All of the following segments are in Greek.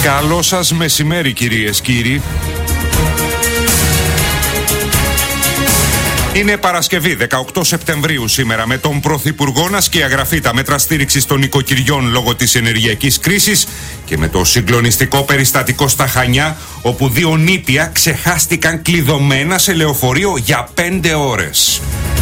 Καλό σας μεσημέρι, κυρίες, κύριοι. Είναι Παρασκευή, 18 Σεπτεμβρίου σήμερα, με τον Πρωθυπουργό να σκιαγραφεί τα μέτρα στήριξης των οικοκυριών λόγω της ενεργειακής κρίσης και με το συγκλονιστικό περιστατικό στα Χανιά, όπου 2 νήπια ξεχάστηκαν κλειδωμένα σε λεωφορείο για 5 ώρες.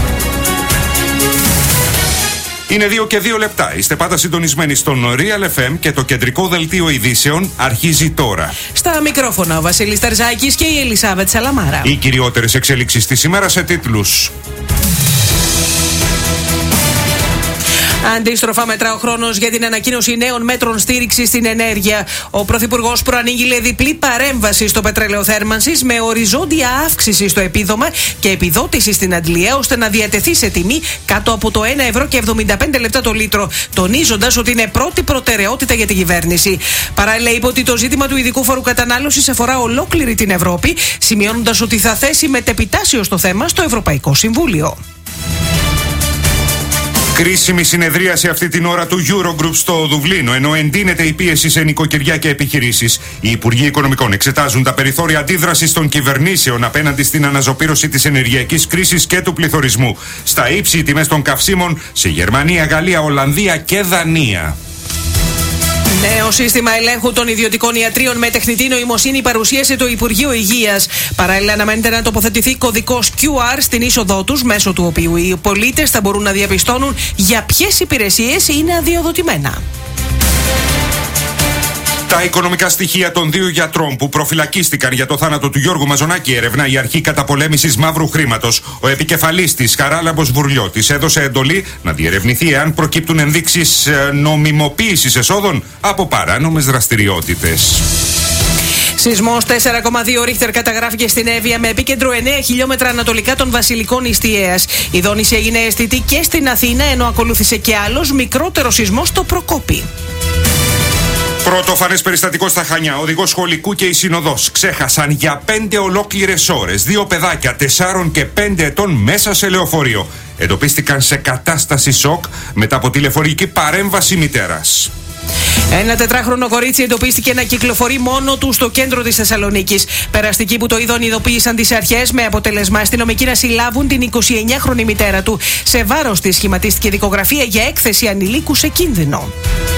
Είναι 2 και 2 λεπτά. Είστε πάντα συντονισμένοι στον Real FM και το κεντρικό δελτίο ειδήσεων αρχίζει τώρα. Στα μικρόφωνα ο Βασίλης Τερζάκης και η Ελισάβετ Σαλαμάρα. Οι κυριότερες εξέλιξεις της ημέρας σε τίτλους. Αντίστροφα μετρά ο χρόνος για την ανακοίνωση νέων μέτρων στήριξης στην ενέργεια. Ο Πρωθυπουργός προανήγγειλε διπλή παρέμβαση στο πετρέλαιο θέρμανσης με οριζόντια αύξηση στο επίδομα και επιδότηση στην αντλία, ώστε να διατεθεί σε τιμή κάτω από το 1,75 ευρώ το λίτρο, τονίζοντας ότι είναι πρώτη προτεραιότητα για την κυβέρνηση. Παράλληλα, είπε ότι το ζήτημα του ειδικού φόρου κατανάλωσης αφορά ολόκληρη την Ευρώπη, σημειώνοντας ότι θα θέσει μετεπιτάσιο το θέμα στο Ευρωπαϊκό Συμβούλιο. Κρίσιμη συνεδρίαση αυτή την ώρα του Eurogroup στο Δουβλίνο, ενώ εντείνεται η πίεση σε νοικοκυριά και επιχειρήσεις. Οι Υπουργοί Οικονομικών εξετάζουν τα περιθώρια αντίδρασης των κυβερνήσεων απέναντι στην αναζωπήρωση της ενεργειακής κρίσης και του πληθωρισμού. Στα ύψη οι τιμές των καυσίμων σε Γερμανία, Γαλλία, Ολλανδία και Δανία. Νέο σύστημα ελέγχου των ιδιωτικών ιατρίων με τεχνητή νοημοσύνη παρουσίασε το Υπουργείο Υγείας. Παράλληλα, αναμένεται να τοποθετηθεί κωδικός QR στην είσοδό τους, μέσω του οποίου οι πολίτες θα μπορούν να διαπιστώνουν για ποιες υπηρεσίες είναι αδειοδοτημένα. Τα οικονομικά στοιχεία των 2 γιατρών που προφυλακίστηκαν για το θάνατο του Γιώργου Μαζονάκη έρευνα η Αρχή Καταπολέμησης Μαύρου Χρήματος. Ο επικεφαλής της, Χαράλαμπος Βουρλιώτης, έδωσε εντολή να διερευνηθεί εάν προκύπτουν ενδείξεις νομιμοποίησης εσόδων από παράνομες δραστηριότητες. Σεισμός 4,2 ρίχτερ καταγράφηκε στην Εύβοια με επίκεντρο 9 χιλιόμετρα ανατολικά των Βασιλικών Ιστιαίας. Η δόνηση έγινε αισθητή και στην Αθήνα, ενώ ακολούθησε και άλλος μικρότερο σεισμός στο Προκόπη. Πρωτοφανές περιστατικό στα Χανιά. Οδηγός σχολικού και η συνοδός ξέχασαν για 5 ολόκληρες ώρες 2 παιδάκια 4 και 5 ετών μέσα σε λεωφορείο. Εντοπίστηκαν σε κατάσταση σοκ μετά από τηλεφωνική παρέμβαση μητέρας. Ένα 4χρονο κορίτσι εντοπίστηκε να κυκλοφορεί μόνο του στο κέντρο της Θεσσαλονίκης. Περαστικοί που το είδαν ειδοποίησαν τις αρχές, με αποτέλεσμα αστυνομικοί να συλλάβουν την 29χρονη μητέρα του. Σε βάρος της σχηματίστηκε δικογραφία για έκθεση ανηλίκου σε κίνδυνο.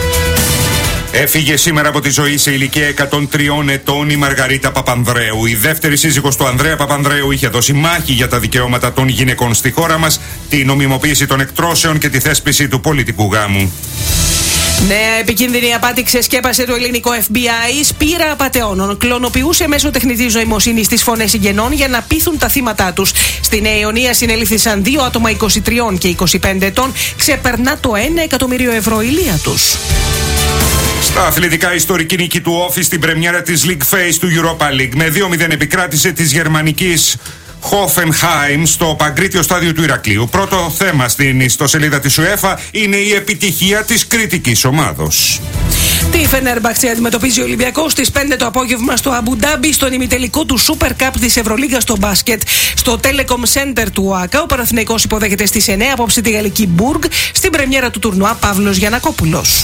Έφυγε σήμερα από τη ζωή σε ηλικία 103 ετών η Μαργαρίτα Παπανδρέου. Η δεύτερη σύζυγος του Ανδρέα Παπανδρέου είχε δώσει μάχη για τα δικαιώματα των γυναικών στη χώρα μας, τη νομιμοποίηση των εκτρώσεων και τη θέσπιση του πολιτικού γάμου. Νέα επικίνδυνη απάτη ξεσκέπασε το ελληνικό FBI. Σπήρα απατεώνων κλωνοποιούσε μέσω τεχνητής νοημοσύνης τις φωνές συγγενών για να πείθουν τα θύματα τους. Στη Νέα Ιωνία συνελήφθησαν 2 άτομα 23 και 25 ετών. Ξεπερνά το 1 εκατομμύριο ευρώ ηλία τους. Στα αθλητικά, ιστορική νίκη του Όφη στην πρεμιέρα της League Phase του Europa League. Με 2-0 επικράτησε της γερμανικής Hoffenheim στο Παγκρίτιο στάδιο του Ηρακλείου. Πρώτο θέμα στην ιστοσελίδα της UEFA είναι η επιτυχία της κριτικής ομάδος. Τη Φενέρμπαχτσε αντιμετωπίζει ο Ολυμπιακός στις 5 το απόγευμα στο Αμπουντάμπι, στον ημιτελικό του Super Cup της Ευρωλίγας στο μπάσκετ. Στο Telecom Center του ΟΑΚΑ, ο Παναθηναϊκός υποδέχεται στις 9 απόψε τη γαλλική Μπουργκ. Στην πρεμιέρα του τουρνουά, Παύλος Γιαννακόπουλος.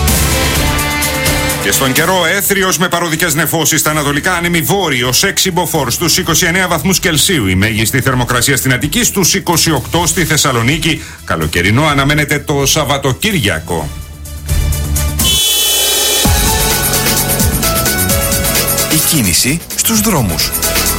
Και στον καιρό, έθριος με παροδικές νεφώσεις στα ανατολικά, άνεμη βόρειος 6 μποφόρ στους 29 βαθμούς Κελσίου. Η μέγιστη θερμοκρασία στην Αττική στους 28 στη Θεσσαλονίκη. Καλοκαιρινό αναμένεται το Σαββατοκύριακο. Η κίνηση στους δρόμους.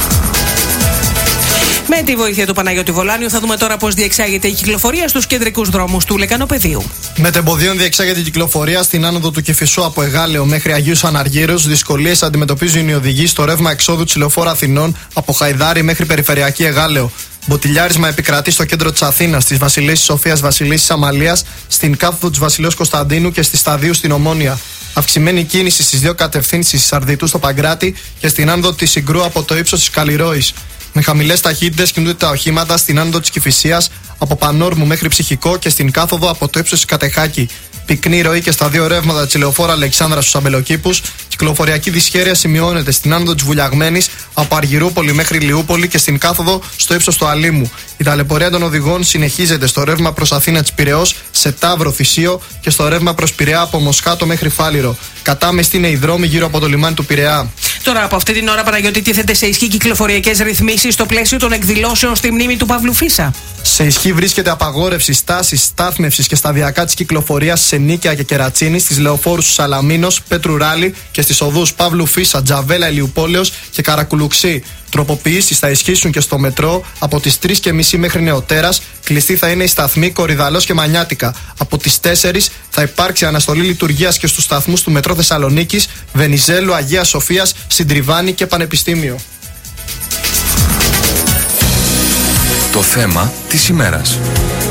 Με τη βοήθεια του Παναγιώτη Βολάνιου θα δούμε τώρα πώς διεξάγεται η κυκλοφορία στους κεντρικούς δρόμους του Λεκανοπεδίου. Μετεμποδίων διεξάγεται η κυκλοφορία στην άνοδο του Κηφισού από Εγάλεο μέχρι Αγίους Αναργύρους. Δυσκολίες αντιμετωπίζουν οι οδηγοί στο ρεύμα εξόδου της Λεωφόρου Αθηνών από Χαϊδάρη μέχρι Περιφερειακή Εγάλεο. Μποτιλιάρισμα επικρατεί στο κέντρο της Αθήνας, της Βασιλίσσης Σοφίας Βασιλίσσης Αμαλίας, στην κάθοδο της Βασιλέως Κωνσταντίνου και στη Σταδίου στην Ομόνια. Αυξημένη κίνηση στις 2 κατευθύνσεις της Αρδιτού στο Παγκράτη και στην άνοδο της Συγκρού από το ύψος της Καλλιρόης. Με χαμηλές ταχύτητες κινούνται τα οχήματα στην άνοδο της Κηφισίας από Πανόρμου μέχρι Ψυχικό και στην κάθοδο από το ύψος της Κατεχάκη. Πυκνή ροή και στα δύο ρεύματα της λεωφόρου Αλεξάνδρας στους Αμπελοκήπους. Κυκλοφοριακή δυσχέρεια σημειώνεται στην άνοδο της Βουλιαγμένης από Αργυρούπολη μέχρι Λιούπολη και στην κάθοδο στο ύψος του Αλήμου. Η ταλαιπωρία των οδηγών συνεχίζεται στο ρεύμα προς Αθήνα της Πειραιώς, σε Ταύρο Θησίο και στο ρεύμα προς Πειραιά από Μοσχάτο μέχρι Φάληρο. Κατάμεστη είναι οι δρόμοι γύρω από το λιμάνι του Πειραιά. Τώρα από αυτή την ώρα, Παναγιώτη, τίθεται σε ισχύ κυκλοφοριακές ρυθμίσεις στο πλαίσιο των εκδηλώσεων στη μνήμη του Παύλου Φίσα. Σε ισχύ βρίσκεται απαγόρευση στάσης, στάθμευσης και σταδιακά της κυκλοφορίας σε Νίκαια και Κερατσίνη, στις λεωφόρους Σαλαμίνος, Πέτρου Ράλη και στις οδούς Παύλου Φίσα, Τζαβέλα Ηλιουπόλεως και Καρακουλουξή. Τροποποιήσεις θα ισχύσουν και στο μετρό από τις 3:30 μέχρι νεοτέρας. Κλειστή θα είναι η σταθμή Κορυδαλός και Μανιάτικα. Από τις 4 θα υπάρξει αναστολή λειτουργίας και στους σταθμούς του μετρό Θεσσαλονίκης, Βενιζέλου, Αγίας Σοφίας, Συντριβάνη και Πανεπιστήμιο. Το θέμα της ημέρας.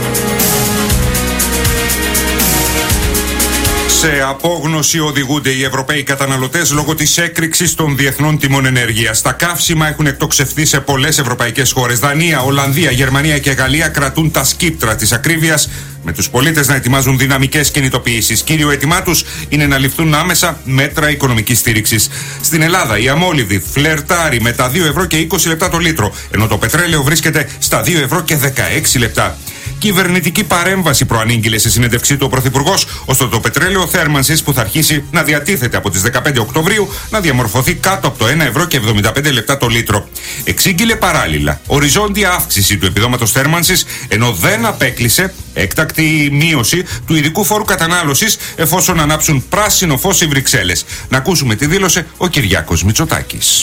Σε απόγνωση οδηγούνται οι Ευρωπαίοι καταναλωτές λόγω της έκρηξης των διεθνών τιμών ενέργειας. Τα καύσιμα έχουν εκτοξευθεί σε πολλές ευρωπαϊκές χώρες. Δανία, Ολλανδία, Γερμανία και Γαλλία κρατούν τα σκύπτρα της ακρίβειας, με τους πολίτες να ετοιμάζουν δυναμικές κινητοποιήσεις. Κύριο αίτημά τους είναι να ληφθούν άμεσα μέτρα οικονομικής στήριξης. Στην Ελλάδα η αμόλυβη φλερτάρει με τα 2 ευρώ και 20 λεπτά το λίτρο, ενώ το πετρέλαιο βρίσκεται στα 2 ευρώ και 16 λεπτά. Κυβερνητική παρέμβαση προανήγγειλε σε συνέντευξή του ο Πρωθυπουργός, ώστε το πετρέλαιο θέρμανσης που θα αρχίσει να διατίθεται από τις 15 Οκτωβρίου να διαμορφωθεί κάτω από το 1 ευρώ και 75 λεπτά το λίτρο. Εξήγηλε παράλληλα οριζόντια αύξηση του επιδόματος θέρμανσης, ενώ δεν απέκλεισε έκτακτη μείωση του ειδικού φόρου κατανάλωσης εφόσον ανάψουν πράσινο φως οι Βρυξέλλες. Να ακούσουμε τι δήλωσε ο Κυριάκος Μητσοτάκης.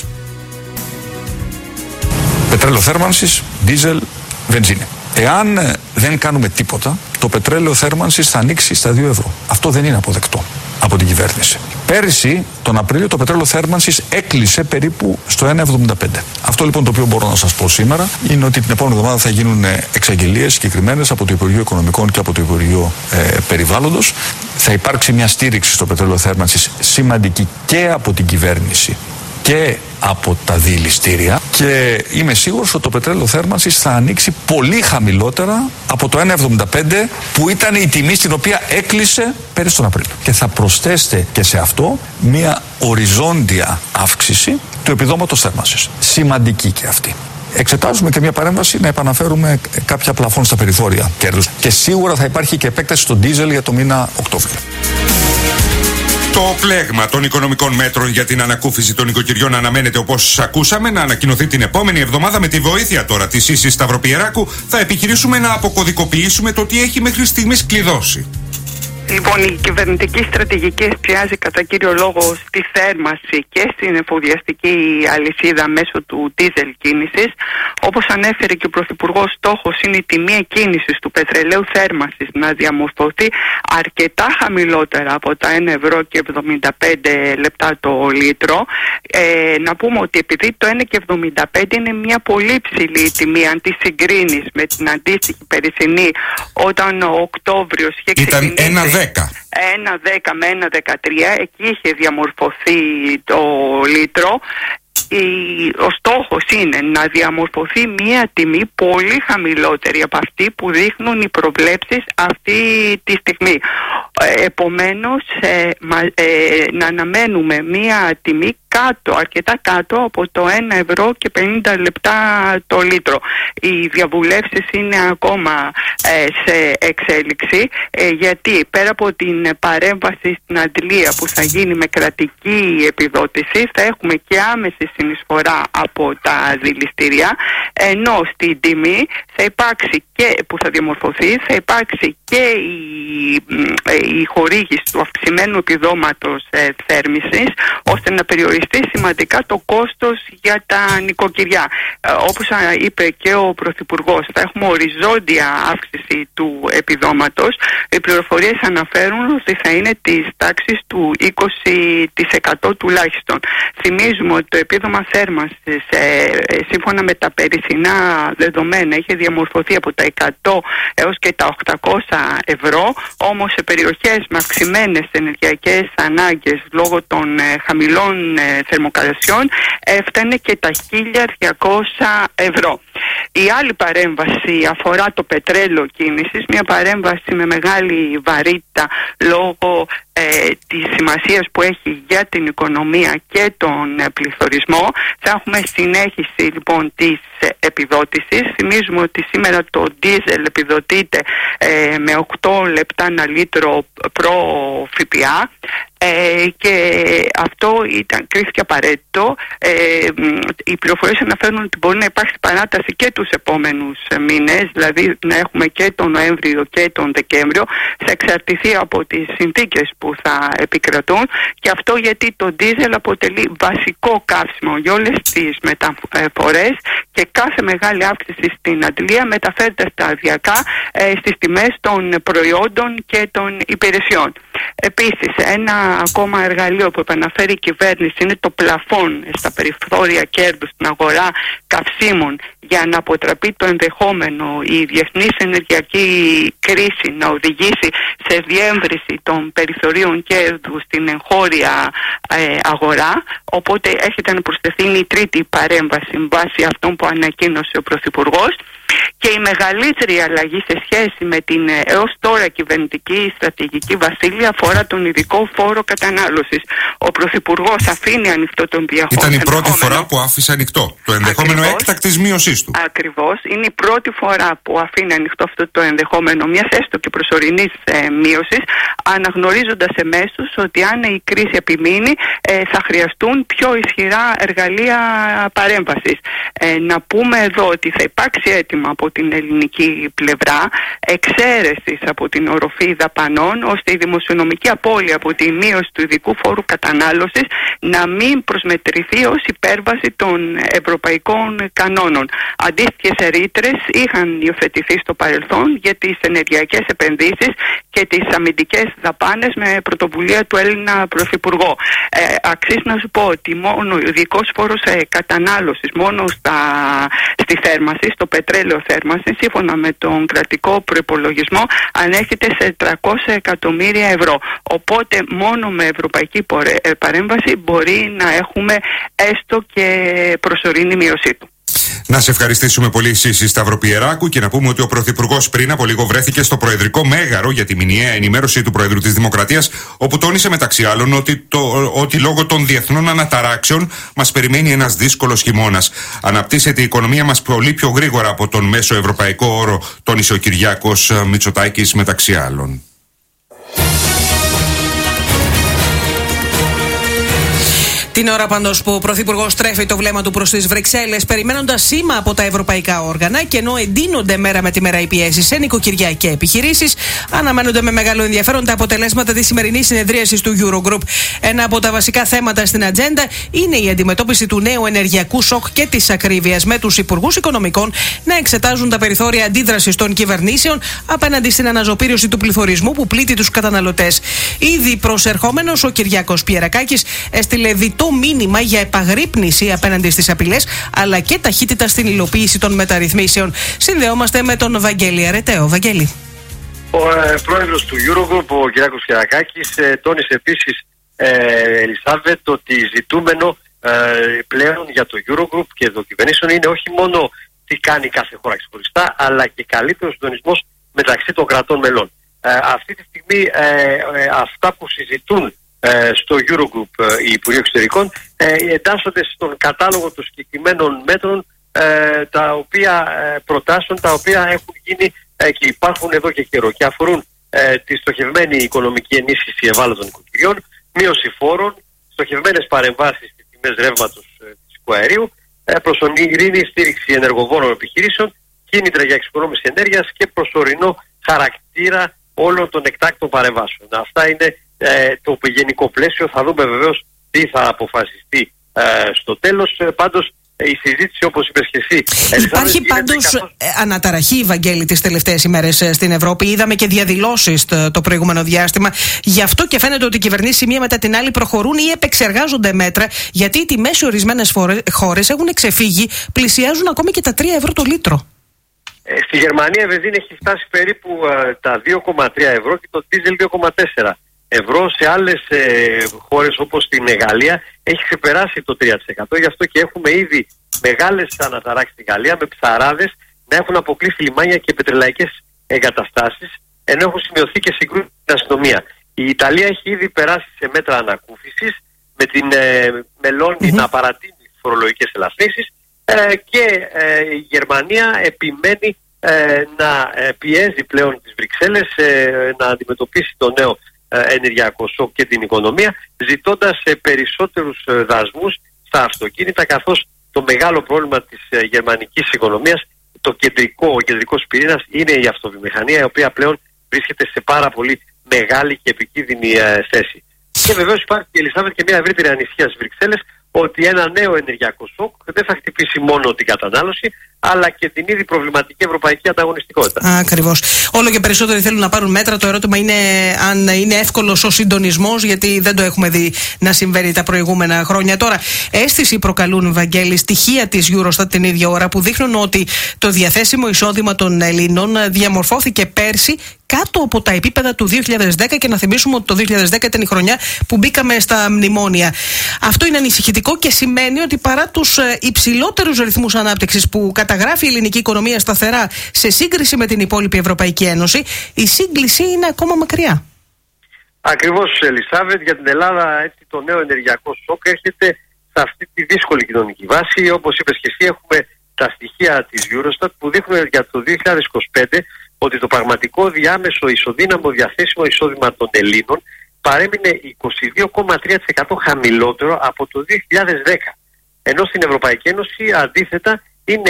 Πετρέλαιο θέρμανσης, δίζελ, βενζίνη. Εάν δεν κάνουμε τίποτα, το πετρέλαιο θέρμανσης θα ανοίξει στα 2 ευρώ. Αυτό δεν είναι αποδεκτό από την κυβέρνηση. Πέρυσι, τον Απρίλιο, το πετρέλαιο θέρμανσης έκλεισε περίπου στο 1,75. Αυτό λοιπόν το οποίο μπορώ να σας πω σήμερα είναι ότι την επόμενη εβδομάδα θα γίνουν εξαγγελίες συγκεκριμένες από το Υπουργείο Οικονομικών και από το Υπουργείο Περιβάλλοντος. Θα υπάρξει μια στήριξη στο πετρέλαιο θέρμανσης σημαντική και από την κυβέρνηση και από τα διηληστήρια, και είμαι σίγουρος ότι το πετρέλαιο θέρμανσης θα ανοίξει πολύ χαμηλότερα από το 1,75 που ήταν η τιμή στην οποία έκλεισε πέρυσι τον Απρίλιο. Και θα προσθέσετε και σε αυτό μια οριζόντια αύξηση του επιδόματος θέρμανσης. Σημαντική και αυτή. Εξετάζουμε και μια παρέμβαση να επαναφέρουμε κάποια πλαφόν στα περιθώρια κέρδους. Και σίγουρα θα υπάρχει και επέκταση στο ντίζελ για το μήνα Οκτώβριο. Το πλέγμα των οικονομικών μέτρων για την ανακούφιση των οικοκυριών αναμένεται, όπως ακούσαμε, να ανακοινωθεί την επόμενη εβδομάδα. Με τη βοήθεια τώρα της Ίσης Σταυροπιεράκου θα επιχειρήσουμε να αποκωδικοποιήσουμε το τι έχει μέχρι στιγμής κλειδώσει. Λοιπόν, η κυβερνητική στρατηγική εστιάζει κατά κύριο λόγο στη θέρμανση και στην εφοδιαστική αλυσίδα μέσω του ντίζελ κίνησης. Όπως ανέφερε και ο Πρωθυπουργός, στόχος είναι η τιμή εκκίνησης του πετρελαίου θέρμανσης να διαμορφωθεί αρκετά χαμηλότερα από τα 1 ευρώ και 75 λεπτά το λίτρο. Να πούμε ότι επειδή το 1,75 είναι μια πολύ ψηλή τιμή, αν τη συγκρίνεις με την αντίστοιχη περσινή, όταν ο Οκτώβριος είχε ξεκινήσει. Ήταν 1,10. 1,10 με 1,13, εκεί είχε διαμορφωθεί το λίτρο. Ο στόχος είναι να διαμορφωθεί μια τιμή πολύ χαμηλότερη από αυτή που δείχνουν οι προβλέψεις αυτή τη στιγμή. Επομένως, να αναμένουμε μια τιμή αρκετά κάτω από το 1 ευρώ και 50 λεπτά το λίτρο. Οι διαβουλεύσεις είναι ακόμα σε εξέλιξη, γιατί πέρα από την παρέμβαση στην αντλία που θα γίνει με κρατική επιδότηση, θα έχουμε και άμεση συνεισφορά από τα δηληστήρια, ενώ στην τιμή θα υπάρξει και, που θα διαμορφωθεί, θα υπάρξει και η χορήγηση του αυξημένου επιδόματος θέρμησης, ώστε να περιοριστεί σημαντικά το κόστος για τα νοικοκυριά. Όπως είπε και ο Πρωθυπουργός, θα έχουμε οριζόντια αύξηση του επιδόματος. Οι πληροφορίες αναφέρουν ότι θα είναι της τάξης του 20% τουλάχιστον. Θυμίζουμε ότι το επίδομα θέρμανσης, σύμφωνα με τα περσινά δεδομένα, είχε διαμορφωθεί από τα 100 έως και τα 800 ευρώ, όμως σε περιοχές με αυξημένες ενεργειακές ανάγκες λόγω των χαμηλών θερμοκρασιών έφτανε και τα 1.200 ευρώ. Η άλλη παρέμβαση αφορά το πετρέλαιο κίνησης, μια παρέμβαση με μεγάλη βαρύτητα λόγω της σημασίας που έχει για την οικονομία και τον πληθωρισμό. Θα έχουμε συνέχιση λοιπόν της επιδότησης. Θυμίζουμε ότι σήμερα το ντίζελ επιδοτείται με 8 λεπτά ένα λίτρο προ ΦΠΑ. Και αυτό κρίθηκε απαραίτητο. Οι πληροφορίες αναφέρουν ότι μπορεί να υπάρξει παράταση και τους επόμενους μήνες, δηλαδή να έχουμε και τον Νοέμβριο και τον Δεκέμβριο. Θα εξαρτηθεί από τις συνθήκες που θα επικρατούν, και αυτό γιατί το ντίζελ αποτελεί βασικό καύσιμο για όλες τις μεταφορές και κάθε μεγάλη αύξηση στην αντλία μεταφέρεται σταδιακά στις τιμές των προϊόντων και των υπηρεσιών. Επίσης, ένα ακόμα εργαλείο που επαναφέρει η κυβέρνηση είναι το πλαφόν στα περιθώρια κέρδους στην αγορά καυσίμων, για να αποτραπεί το ενδεχόμενο η διεθνής ενεργειακή κρίση να οδηγήσει σε διεύρυνση των περιθωρίων κέρδους στην εγχώρια αγορά. Οπότε έχετε να προσθεθεί η τρίτη παρέμβαση βάσει αυτών που ανακοίνωσε ο Πρωθυπουργός. Και η μεγαλύτερη αλλαγή σε σχέση με την έως τώρα κυβερνητική στρατηγική, Βασίλεια, αφορά τον ειδικό φόρο κατανάλωσης. Ο Πρωθυπουργός αφήνει ανοιχτό τον Ήταν η πρώτη φορά που άφησε ανοιχτό το ενδεχόμενο έκτακτης μείωσής του. Ακριβώς. Είναι η πρώτη φορά που αφήνει ανοιχτό αυτό το ενδεχόμενο μιας έστω και προσωρινής μείωσης, αναγνωρίζοντας εμέσως ότι αν η κρίση επιμείνει θα χρειαστούν πιο ισχυρά εργαλεία παρέμβασης. Να πούμε εδώ ότι θα υπάρξει έτοιμα από την ελληνική πλευρά εξαίρεσης από την οροφή δαπανών, ώστε η δημοσιονομική απώλεια από τη μείωση του ειδικού φόρου κατανάλωσης να μην προσμετρηθεί ως υπέρβαση των ευρωπαϊκών κανόνων. Αντίστοιχες ρήτρες είχαν υιοθετηθεί στο παρελθόν για τις ενεργειακές επενδύσεις και τις αμυντικές δαπάνες με πρωτοβουλία του Έλληνα Πρωθυπουργού. Αξίζει να σου πω ότι μόνο ο ειδικός φόρος κατανάλωσης μόνο στη θέρμανση, στο πετρέλαιο θέρμανση, σύμφωνα με τον κρατικό προϋπολογισμό, ανέρχεται σε 300 εκατομμύρια ευρώ. Οπότε μόνο με ευρωπαϊκή παρέμβαση μπορεί να έχουμε έστω και προσωρινή μείωσή του. Να σε ευχαριστήσουμε πολύ, Σύση Σταυροπιεράκου, και να πούμε ότι ο Πρωθυπουργός πριν από λίγο βρέθηκε στο Προεδρικό Μέγαρο για τη μηνιαία ενημέρωση του Προέδρου της Δημοκρατίας, όπου τόνισε μεταξύ άλλων ότι λόγω των διεθνών αναταράξεων μας περιμένει ένας δύσκολος χειμώνας. Αναπτύσσεται η οικονομία μας πολύ πιο γρήγορα από τον μέσο ευρωπαϊκό όρο, τόνισε ο Κυριάκος Μητσοτάκης μεταξύ άλλων. Την ώρα πάντως που ο Πρωθυπουργός στρέφει το βλέμμα του προς τις Βρυξέλλες, περιμένοντας σήμα από τα ευρωπαϊκά όργανα, και ενώ εντείνονται μέρα με τη μέρα οι πιέσεις σε νοικοκυριά και επιχειρήσεις, αναμένονται με μεγάλο ενδιαφέρον τα αποτελέσματα της σημερινής συνεδρίασης του Eurogroup. Ένα από τα βασικά θέματα στην ατζέντα είναι η αντιμετώπιση του νέου ενεργειακού σοκ και της ακρίβειας, με τους υπουργούς οικονομικών να εξετάζουν τα περιθώρια αντίδρασης των κυβερνήσεων απέναντι στην αναζωπήρωση του πληθωρισμού που πλήττει τους καταναλωτές. Ήδη προσερχόμενος, ο Κυριάκος Πιερακάκης έστειλε διτό μήνυμα για επαγρύπνηση απέναντι στις απειλές, αλλά και ταχύτητα στην υλοποίηση των μεταρρυθμίσεων. Συνδεόμαστε με τον Βαγγέλη Αρεταίο. Βαγγέλη. Ο πρόεδρος του Eurogroup, ο Κυριάκος Πιερακάκης, τόνισε επίσης, Ελισάβετ, ότι ζητούμενο πλέον για το Eurogroup και το κυβερνήσεων είναι όχι μόνο τι κάνει κάθε χώρα ξεχωριστά, αλλά και καλύτερο συντονισμός μεταξύ των κρατών μελών. Αυτή τη στιγμή αυτά που συζητούν στο Eurogroup οι Υπουργοί Εξωτερικών εντάσσονται στον κατάλογο των συγκεκριμένων μέτρων, τα οποία προτάσεων, τα οποία έχουν γίνει και υπάρχουν εδώ και καιρό και αφορούν τη στοχευμένη οικονομική ενίσχυση ευάλωτων οικοκυριών, μείωση φόρων, στοχευμένες παρεμβάσεις στις τιμές ρεύματος φυσικού αερίου, προσωρινή στήριξη ενεργοβόρων επιχειρήσεων, κίνητρα για εξοικονόμηση ενέργειας και προσωρινό χαρακτήρα όλων των εκτάκτων παρεμβάσεων. Αυτά είναι το γενικό πλαίσιο. Θα δούμε βεβαίως τι θα αποφασιστεί στο τέλος. Πάντως η συζήτηση, όπως είπες και εσύ, υπάρχει πάντως αναταραχή, Βαγγέλη, τις τελευταίες ημέρες στην Ευρώπη. Είδαμε και διαδηλώσεις το προηγούμενο διάστημα. Γι' αυτό και φαίνεται ότι οι κυβερνήσεις η μία μετά την άλλη προχωρούν ή επεξεργάζονται μέτρα, γιατί οι τιμές σε ορισμένες χώρες έχουν ξεφύγει, πλησιάζουν ακόμη και τα 3 ευρώ το λίτρο. Στη Γερμανία η βενζίνη έχει φτάσει περίπου τα 2,3 ευρώ και το δίζελ 2,4 ευρώ. Σε άλλες χώρες όπως στην Γαλλία έχει ξεπεράσει το 3%. Γι' αυτό και έχουμε ήδη μεγάλες αναταράξεις στην Γαλλία, με ψαράδες να έχουν αποκλείσει λιμάνια και πετρελαϊκές εγκαταστάσεις, ενώ έχουν σημειωθεί και συγκρούσεις στην αστυνομία. Η Ιταλία έχει ήδη περάσει σε μέτρα ανακούφισης, με την Μελώνη να παρατείνει τις φορολογικές ελαφρύνσεις, και η Γερμανία επιμένει να πιέζει πλέον τις Βρυξέλλες να αντιμετωπίσει το νέο ενεργειακό σοκ και την οικονομία, ζητώντας περισσότερους δασμούς στα αυτοκίνητα, καθώς το μεγάλο πρόβλημα της γερμανικής οικονομίας, ο κεντρικός πυρήνας, είναι η αυτοβιομηχανία, η οποία πλέον βρίσκεται σε πάρα πολύ μεγάλη και επικίνδυνη θέση. Και βεβαίως υπάρχει, Ελισάβετ, και μια ευρύτερη ανησυχία στις Βρυξέλλες ότι ένα νέο ενεργειακό σοκ δεν θα χτυπήσει μόνο την κατανάλωση, αλλά και την ήδη προβληματική ευρωπαϊκή ανταγωνιστικότητα. Ακριβώς. Όλο και περισσότεροι θέλουν να πάρουν μέτρα. Το ερώτημα είναι αν είναι εύκολος ο συντονισμός, γιατί δεν το έχουμε δει να συμβαίνει τα προηγούμενα χρόνια. Τώρα, αίσθηση προκαλούν, Βαγγέλη, στοιχεία της Eurostat την ίδια ώρα που δείχνουν ότι το διαθέσιμο εισόδημα των Ελλήνων διαμορφώθηκε πέρσι κάτω από τα επίπεδα του 2010, και να θυμίσουμε ότι το 2010 ήταν η χρονιά που μπήκαμε στα μνημόνια. Αυτό είναι ανησυχητικό και σημαίνει ότι παρά τους υψηλότερους ρυθμούς ανάπτυξης που καταγράφει η ελληνική οικονομία σταθερά σε σύγκριση με την υπόλοιπη Ευρωπαϊκή Ένωση, η σύγκληση είναι ακόμα μακριά. Ακριβώς, Ελισάβετ, για την Ελλάδα έτσι, το νέο ενεργειακό σοκ έρχεται σε αυτή τη δύσκολη κοινωνική βάση. Όπως είπες και εσύ, έχουμε τα στοιχεία της Eurostat που δείχνουν για το 2025 ότι το πραγματικό διάμεσο ισοδύναμο διαθέσιμο εισόδημα των Ελλήνων παρέμεινε 22,3% χαμηλότερο από το 2010. Ενώ στην Ευρωπαϊκή Ένωση αντίθετα είναι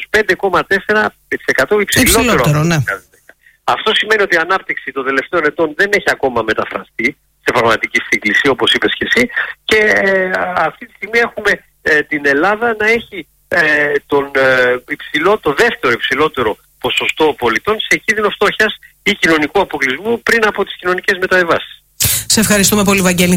25,4% υψηλότερο. Ναι. Αυτό σημαίνει ότι η ανάπτυξη των τελευταίων ετών δεν έχει ακόμα μεταφραστεί σε πραγματική σύγκληση, όπως είπες και εσύ, και αυτή τη στιγμή έχουμε την Ελλάδα να έχει το δεύτερο υψηλότερο ποσοστό πολιτών σε κίνδυνο φτώχειας ή κοινωνικού αποκλεισμού πριν από τις κοινωνικές μεταβιβάσεις. Σε ευχαριστούμε πολύ, Βαγγέλη.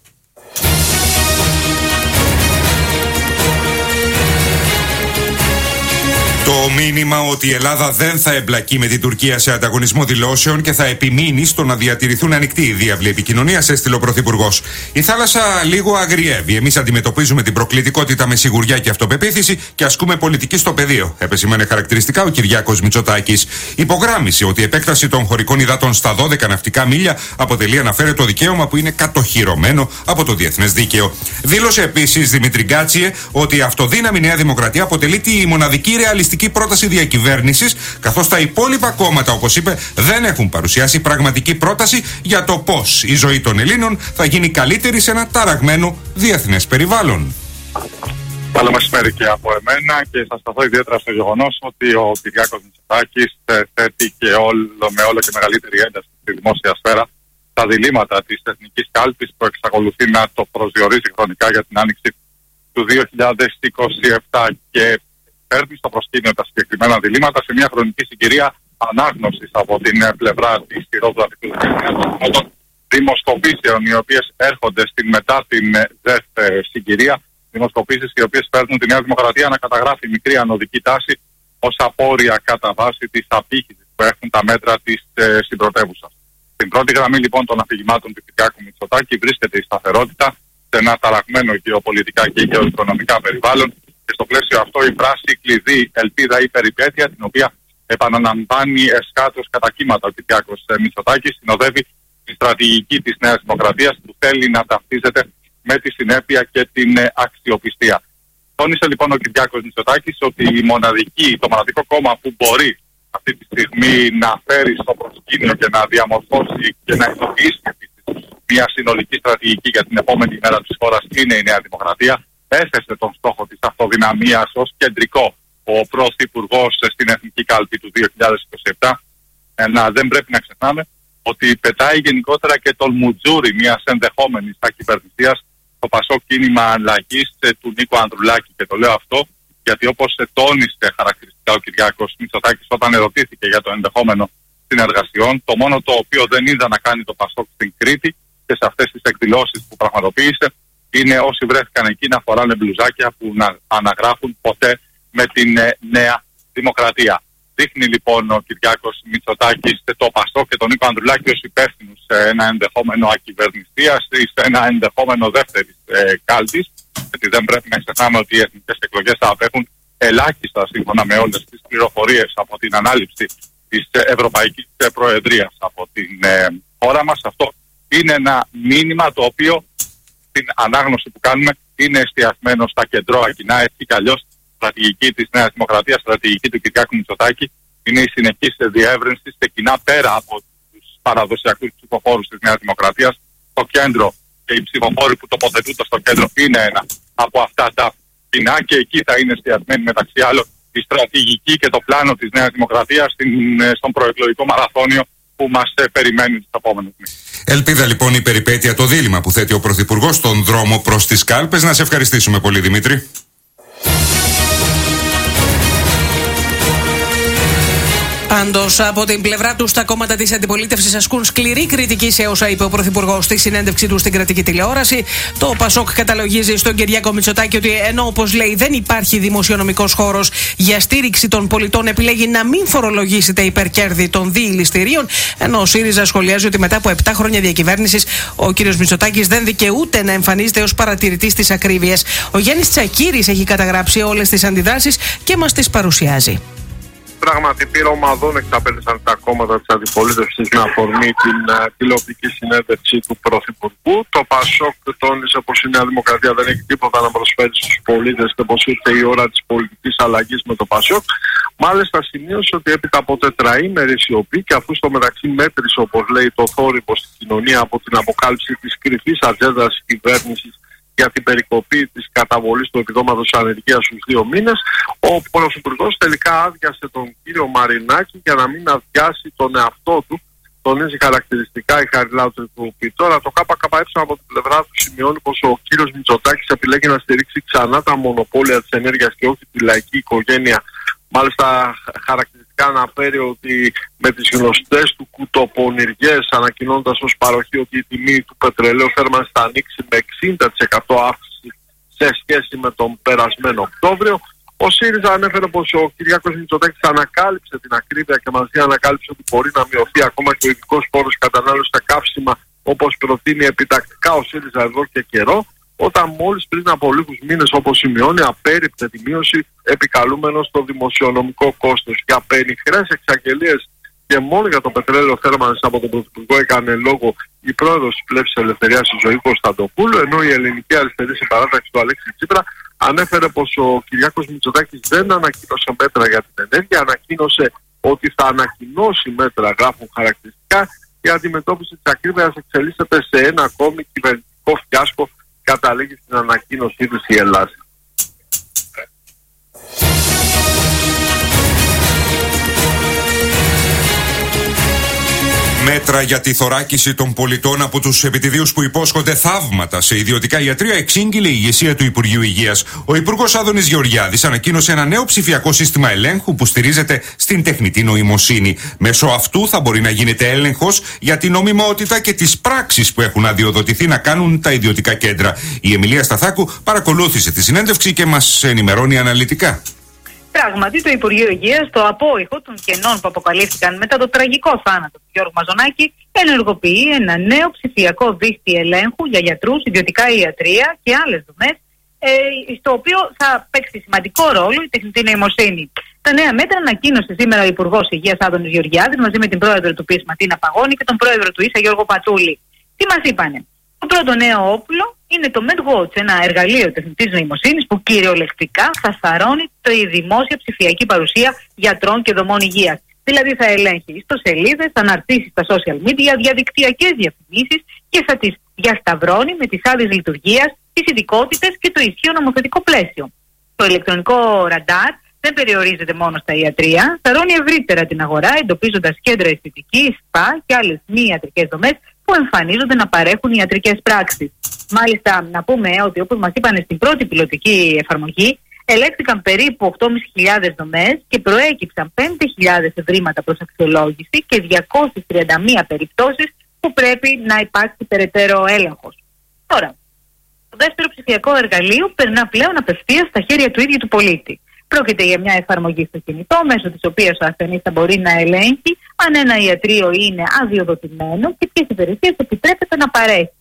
Το μήνυμα ότι η Ελλάδα δεν θα εμπλακεί με την Τουρκία σε ανταγωνισμό δηλώσεων και θα επιμείνει στο να διατηρηθούν ανοιχτοί οι διάβλοι επικοινωνίας, έστειλε ο Πρωθυπουργός. Η θάλασσα λίγο αγριεύει. Εμείς αντιμετωπίζουμε την προκλητικότητα με σιγουριά και αυτοπεποίθηση και ασκούμε πολιτική στο πεδίο, επεσήμανε χαρακτηριστικά ο Κυριάκος Μητσοτάκης. Υπογράμμισε ότι η επέκταση των χωρικών υδάτων στα 12 ναυτικά μίλια αποτελεί αναφέρετο δικαίωμα που είναι κατοχυρωμένο από το διεθνές δίκαιο. Δήλωσε επίσης Δημήτρη Γκάτσιε ότι η αυτοδύναμη Νέα Δημοκρατία αποτελεί τη μοναδική ρεαλιστική πρόταση διακυβέρνησης, καθώς τα υπόλοιπα κόμματα, όπως είπε, δεν έχουν παρουσιάσει πραγματική πρόταση για το πώς η ζωή των Ελλήνων θα γίνει καλύτερη σε ένα ταραγμένο διεθνές περιβάλλον. Καλό μεσημέρι και από εμένα, και θα σταθώ ιδιαίτερα στο γεγονός ότι ο Κυριάκος Μητσοτάκης θέτει και με όλο και μεγαλύτερη ένταση στη δημόσια σφαίρα τα διλήμματα της εθνικής κάλπης που εξακολουθεί να το προσδιορίζει χρονικά για την άνοιξη του 2027, και φέρνει στο προσκήνιο τα συγκεκριμένα διλήμματα σε μια χρονική συγκυρία ανάγνωσης από την πλευρά της χειρόδρατικου των δημοσκοπήσεων, οι οποίες έρχονται μετά την δεύτερη συγκυρία. Δημοσκοπήσεις οι οποίες φέρνουν τη Νέα Δημοκρατία να καταγράφει μικρή ανωδική τάση ως απόρρια κατά βάση της απήχησης που έχουν τα μέτρα της στην πρωτεύουσα. Στην πρώτη γραμμή λοιπόν των αφηγημάτων του Κυριάκου Μητσοτάκη βρίσκεται η σταθερότητα σε ένα ταραγμένο γεωπολιτικά και γεωοικονομικά περιβάλλον. Και στο πλαίσιο αυτό η φράση κλειδί ελπίδα ή περιπέτεια, την οποία επαναλαμβάνει εσχάτως κατά κύματα ο Κυριάκος Μητσοτάκης, συνοδεύει τη στρατηγική της Νέας Δημοκρατίας που θέλει να ταυτίζεται με τη συνέπεια και την αξιοπιστία. Τόνισε λοιπόν ο Κυριάκος Μητσοτάκης ότι το μοναδικό κόμμα που μπορεί αυτή τη στιγμή να φέρει στο προσκήνιο και να διαμορφώσει και να υλοποιήσει μια συνολική στρατηγική για την επόμενη μέρα της χώρας είναι η Νέα Δημοκρατία. Έθεσε τον στόχο της αυτοδυναμίας ως κεντρικό ο Πρωθυπουργός στην Εθνική Κάλπη του 2027. Δεν πρέπει να ξεχνάμε ότι πετάει γενικότερα και τον μουτζούρι μιας ενδεχόμενης ακυβερνησίας, το Πασόκ Κίνημα Αλλαγής του Νίκου Ανδρουλάκη. Και το λέω αυτό γιατί, όπως τόνισε χαρακτηριστικά ο Κυριάκος Μητσοτάκης όταν ερωτήθηκε για το ενδεχόμενο συνεργασιών, το μόνο το οποίο δεν είδα να κάνει το Πασόκ στην Κρήτη και σε αυτές τις εκδηλώσεις που πραγματοποίησε είναι όσοι βρέθηκαν εκεί να φοράνε μπλουζάκια που να αναγράφουν ποτέ με την Νέα Δημοκρατία. Δείχνει λοιπόν ο Κυριάκος Μητσοτάκης το Πασόκ και τον Νίκο Ανδρουλάκη ως υπεύθυνους σε ένα ενδεχόμενο ακυβερνησίας ή σε ένα ενδεχόμενο δεύτερης κάλπης, με ότι δεν πρέπει να ξεχνάμε ότι οι εθνικές εκλογές θα απέχουν ελάχιστα σύμφωνα με όλες τις πληροφορίες από την ανάληψη της Ευρωπαϊκής Προεδρίας από την χώρα μας. Αυτό είναι ένα μήνυμα το οποίο στην ανάγνωση που κάνουμε είναι εστιασμένο στα κεντρώα κοινά. Έτσι κι αλλιώς στρατηγική της Νέας Δημοκρατίας, στρατηγική του Κυριάκου Μητσοτάκη είναι η συνεχής διεύρυνση σε κοινά πέρα από τους παραδοσιακούς ψηφοφόρους της Νέας Δημοκρατίας. Το κέντρο και οι ψηφοφόροι που τοποθετούνται στο κέντρο είναι ένα από αυτά τα κοινά και εκεί θα είναι εστιασμένη μεταξύ άλλων η στρατηγική και το πλάνο της Νέας Δημοκρατίας στον προεκλογικό μαραθώνιο που μας περιμένει τις επόμενες μήνες. Ελπίδα λοιπόν η περιπέτεια, το δίλημμα που θέτει ο Πρωθυπουργός στον δρόμο προς τις κάλπες. Να σε ευχαριστήσουμε πολύ, Δημήτρη. Πάντως, από την πλευρά του, τα κόμματα της αντιπολίτευσης ασκούν σκληρή κριτική σε όσα είπε ο Πρωθυπουργός στη συνέντευξή του στην κρατική τηλεόραση. Το ΠΑΣΟΚ καταλογίζει στον Κυριάκο Μητσοτάκη ότι ενώ, όπως λέει, δεν υπάρχει δημοσιονομικός χώρος για στήριξη των πολιτών, επιλέγει να μην φορολογήσει τα υπερκέρδη των διηληστηρίων. Ενώ ο ΣΥΡΙΖΑ σχολιάζει ότι μετά από 7 χρόνια διακυβέρνησης, ο κ. Μητσοτάκης δεν δικαιούται να εμφανίζεται ως παρατηρητής της ακρίβειας. Ο Γιάννης Τσακίρης έχει καταγράψει όλες τις αντιδράσεις και μας τις παρουσιάζει. Πράγματι, πύρα ομαδών εξαπέλυσαν τα κόμματα της αντιπολίτευσης με αφορμή την τηλεοπτική συνέντευξη του Πρωθυπουργού. Το ΠΑΣΟΚ τόνισε πως η Νέα Δημοκρατία δεν έχει τίποτα να προσφέρει στους πολίτες και πως ήρθε η ώρα της πολιτικής αλλαγής με το ΠΑΣΟΚ. Μάλιστα, σημείωσε ότι έπειτα από τετραήμερη σιωπή και αφού στο μεταξύ μέτρησε, όπως λέει, το θόρυβο στην κοινωνία από την αποκάλυψη της κρυφής ατζέντας της κυβέρνησης για την περικοπή της καταβολής του επιδόματος ανεργίας στους 2 μήνες, ο Πρωθυπουργός τελικά άδειασε τον κύριο Μαρινάκη για να μην αδειάσει τον εαυτό του. Τονίζει χαρακτηριστικά η Χαριλάου Τρικούπη. Τώρα το ΚΚΕ από την πλευρά του σημειώνει πως ο κύριος Μητσοτάκης επιλέγει να στηρίξει ξανά τα μονοπόλια της ενέργειας και όχι τη λαϊκή οικογένεια. Μάλιστα, χαρακτηριστικά αναφέρει ότι με τις γνωστές του κουτοπονηριές, ανακοινώντας ως παροχή ότι η τιμή του πετρελαίου θέρμανσης θα ανοίξει με 60% αύξηση σε σχέση με τον περασμένο Οκτώβριο. Ο ΣΥΡΙΖΑ ανέφερε πως ο Κυριάκος Μητσοτάκης ανακάλυψε την ακρίβεια και μαζί ανακάλυψε ότι μπορεί να μειωθεί ακόμα και ο ειδικός φόρος κατανάλωσης στα καύσιμα, όπως προτείνει επιτακτικά ο ΣΥΡΙΖΑ εδώ και καιρό, όταν μόλις πριν από λίγους μήνες, όπως σημειώνει, απέρριπτε τη μείωση επικαλούμενος στο δημοσιονομικό κόστος. Για πενιχρές εξαγγελίες και μόνο για το πετρέλαιο θέρμανσης από τον Πρωθυπουργό έκανε λόγο η πρόεδρος της Πλεύσης Ελευθερίας, η Ζωή Κωνσταντοπούλου, ενώ η ελληνική αριστερή συμπαράταξη του Αλέξη Τσίπρα ανέφερε πως ο Κυριάκος Μητσοτάκης δεν ανακοίνωσε μέτρα για την ενέργεια, ανακοίνωσε ότι θα ανακοινώσει μέτρα, γράφουν χαρακτηριστικά. Η αντιμετώπιση της ακρίβειας εξελίσσεται σε ένα ακόμη κυβερνητικό φιάσκο, καταλήγει στην ανακοίνωσή της η Ελλάδα. Μέτρα για τη θωράκιση των πολιτών από τους επιτιδίους που υπόσχονται θαύματα σε ιδιωτικά ιατρεία εξήγηλε η ηγεσία του Υπουργείου Υγείας. Ο Υπουργός Άδωνης Γεωργιάδης ανακοίνωσε ένα νέο ψηφιακό σύστημα ελέγχου που στηρίζεται στην τεχνητή νοημοσύνη. Μέσω αυτού θα μπορεί να γίνεται έλεγχος για την νομιμότητα και τις πράξεις που έχουν αδειοδοτηθεί να κάνουν τα ιδιωτικά κέντρα. Η Εμιλία Σταθάκου παρακολούθησε τη συνέντευξη και μας ενημερώνει αναλυτικά. Πράγματι, το Υπουργείο Υγείας, στο απόϊχο των κενών που αποκαλύφθηκαν μετά το τραγικό θάνατο του Γιώργου Μαζονάκη, ενεργοποιεί ένα νέο ψηφιακό δίκτυο ελέγχου για γιατρούς, ιδιωτικά ιατρεία και άλλες δομές, στο οποίο θα παίξει σημαντικό ρόλο η τεχνητή νοημοσύνη. Τα νέα μέτρα ανακοίνωσε σήμερα ο Υπουργός Υγείας Άδωνης Γεωργιάδης μαζί με την πρόεδρο του ΠΙΣ Ματίνα Παγώνη και τον πρόεδρο του ΙΣΑ Γιώργο Πατούλη. Τι μας είπανε? Το πρώτο νέο όπλο είναι το MedWatch, ένα εργαλείο τεχνητής νοημοσύνης που κυριολεκτικά θα σαρώνει τη δημόσια ψηφιακή παρουσία γιατρών και δομών υγείας. Δηλαδή θα ελέγχει ιστοσελίδες, αναρτήσεις στα social media, διαδικτυακές διαφημίσεις και θα τις διασταυρώνει με τις άδειες λειτουργίας, τις ειδικότητες και το ισχύον νομοθετικό πλαίσιο. Το ηλεκτρονικό ραντάρ δεν περιορίζεται μόνο στα ιατρεία, σαρώνει ευρύτερα την αγορά, εντοπίζοντας κέντρα αισθητικής, σπα και άλλες μη ιατρικές δομές που εμφανίζονται να παρέχουν ιατρικές πράξεις. Μάλιστα, να πούμε ότι όπως μας είπαν στην πρώτη πιλωτική εφαρμογή, ελέγχθηκαν περίπου 8.500 δομές και προέκυψαν 5.000 ευρήματα προς αξιολόγηση και 231 περιπτώσεις που πρέπει να υπάρξει περαιτέρω έλεγχος. Τώρα, το δεύτερο ψηφιακό εργαλείο περνά πλέον απευθείας στα χέρια του ίδιου του πολίτη. Πρόκειται για μια εφαρμογή στο κινητό, μέσω της οποίας ο ασθενής θα μπορεί να ελέγχει αν ένα ιατρείο είναι αδειοδοτημένο και ποιες υπηρεσίες επιτρέπεται να παρέχει.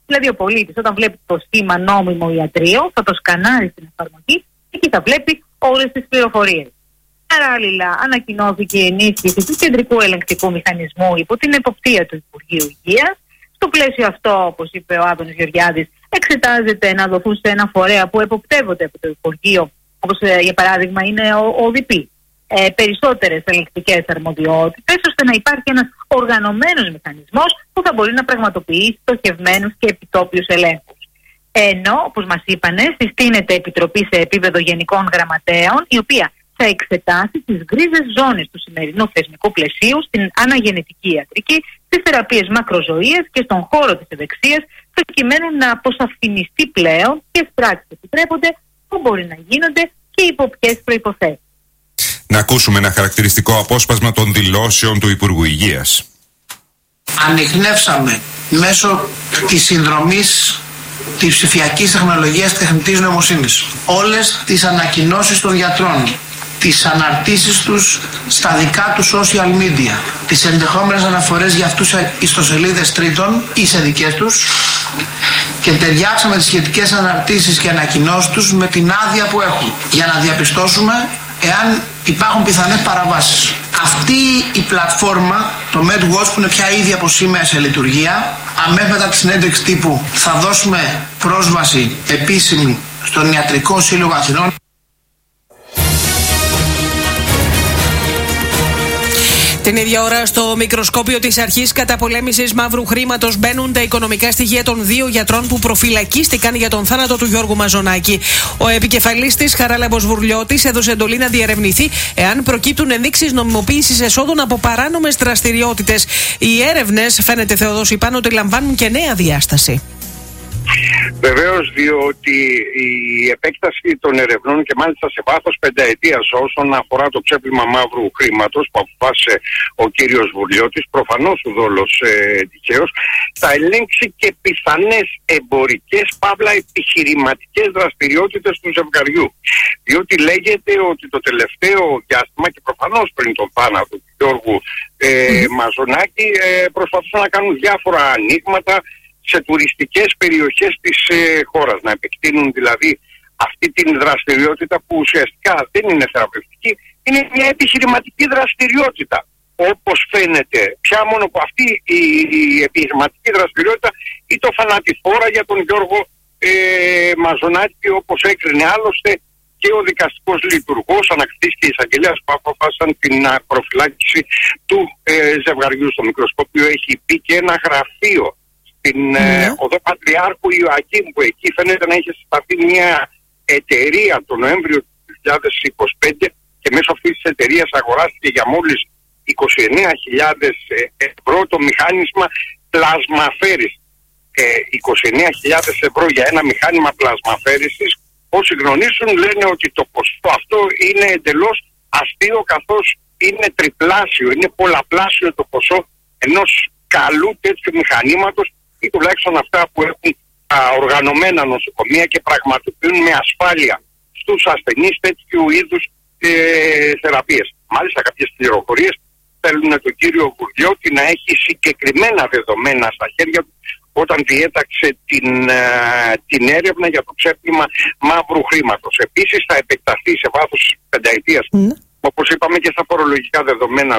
Δηλαδή, ο πολίτης όταν βλέπει το σήμα νόμιμο ιατρείο, θα το σκανάρει στην εφαρμογή και εκεί θα βλέπει όλες τις πληροφορίες. Παράλληλα, ανακοινώθηκε η ενίσχυση του κεντρικού ελεγκτικού μηχανισμού υπό την εποπτεία του Υπουργείου Υγείας. Στο πλαίσιο αυτό, όπως είπε ο Άδωνης Γεωργιάδης, εξετάζεται να δοθούν σε ένα φορέα που εποπτεύονται από το Υπουργείο, όπως για παράδειγμα είναι ο ΟΔΠ, περισσότερες ελεγκτικές αρμοδιότητες, ώστε να υπάρχει ένας οργανωμένος μηχανισμός που θα μπορεί να πραγματοποιεί στοχευμένους και επιτόπιους ελέγχους. Ενώ, όπως μας είπανε, συστήνεται επιτροπή σε επίπεδο γενικών γραμματέων, η οποία θα εξετάσει τις γκρίζες ζώνες του σημερινού θεσμικού πλαισίου στην αναγεννητική ιατρική, στις θεραπείες μακροζωίας και στον χώρο της ευεξίας, προκειμένου να αποσαφινιστεί πλέον ποιες πράξεις επιτρέπονται, πού μπορεί να γίνονται και υπό ποιες προϋποθέσεις. Να ακούσουμε ένα χαρακτηριστικό απόσπασμα των δηλώσεων του Υπουργού Υγείας. Ανιχνεύσαμε μέσω της συνδρομής της ψηφιακής τεχνολογίας και τεχνητής νοημοσύνης όλες τις ανακοινώσεις των γιατρών, τις αναρτήσεις τους στα δικά του social media, τις ενδεχόμενες αναφορές για αυτούς σε ιστοσελίδες τρίτων ή σε δικές τους, και ταιριάξαμε τις σχετικές αναρτήσεις και ανακοινώσεις τους με την άδεια που έχουν, για να διαπιστώσουμε εάν υπάρχουν πιθανές παραβάσεις. Αυτή η πλατφόρμα, το MedWatch, που είναι πια ήδη από σήμερα σε λειτουργία, αμέσως μετά τη συνέντευξη τύπου θα δώσουμε πρόσβαση επίσημη στον Ιατρικό Σύλλογο Αθηνών. Την ίδια ώρα, στο μικροσκόπιο της αρχής καταπολέμησης μαύρου χρήματος μπαίνουν τα οικονομικά στοιχεία των 2 γιατρών που προφυλακίστηκαν για τον θάνατο του Γιώργου Μαζονάκη. Ο επικεφαλής της, Χαράλαμπος Βουρλιώτης, έδωσε εντολή να διερευνηθεί εάν προκύπτουν ενδείξεις νομιμοποίησης εσόδων από παράνομες δραστηριότητες. Οι έρευνες, φαίνεται, Θεοδόση, πάνω ότι λαμβάνουν και νέα διάσταση. Βεβαίως, διότι η επέκταση των ερευνών και μάλιστα σε βάθος πενταετίας όσον αφορά το ξέπλυμα μαύρου χρήματος που αποφάσισε ο κύριος Βουρλιώτης, προφανώς ο δόλος τυχαίος, θα ελέγξει και πιθανές εμπορικές παύλα επιχειρηματικές δραστηριότητες του ζευγαριού. Διότι λέγεται ότι το τελευταίο διάστημα και προφανώς πριν τον θάνατο του Γιώργου Μαζονάκη προσπαθούσαν να κάνουν διάφορα ανοίγματα σε τουριστικές περιοχές της χώρας, να επεκτείνουν δηλαδή αυτή την δραστηριότητα που ουσιαστικά δεν είναι θεραπευτική, είναι μια επιχειρηματική δραστηριότητα. Όπως φαίνεται, πια μόνο που αυτή η επιχειρηματική δραστηριότητα ή το θανατηφόρα για τον Γιώργο Μαζονάκη, όπως έκρινε άλλωστε και ο δικαστικός λειτουργός, ανακτής και εισαγγελέας που αποφάσισαν την προφυλάκηση του ζευγαριού. Στο μικροσκόπιο έχει πει και ένα γραφείο στην οδό Πατριάρχου Ιωακήμ, που εκεί φαίνεται να είχε συσταθεί μια εταιρεία το Νοέμβριο του 2025 και μέσω αυτής της εταιρείας αγοράστηκε για μόλις 29.000 ευρώ το μηχάνημα πλασμαφέρης. 29.000 ευρώ για ένα μηχάνημα πλασμαφέρησης, όσοι γνωρίζουν λένε ότι το ποσό αυτό είναι εντελώς αστείο, καθώς είναι τριπλάσιο, είναι πολλαπλάσιο το ποσό ενός καλού τέτοιου μηχανήματος, ή τουλάχιστον αυτά που έχουν οργανωμένα νοσοκομεία και πραγματοποιούν με ασφάλεια στους ασθενείς τέτοιου είδους θεραπείες. Μάλιστα, κάποιες πληροφορίες θέλουν τον κύριο Βουρλιώτη να έχει συγκεκριμένα δεδομένα στα χέρια του όταν διέταξε την έρευνα για το ξέπλυμα μαύρου χρήματος. Επίσης, θα επεκταθεί σε βάθος πενταετίας, όπως είπαμε, και στα φορολογικά δεδομένα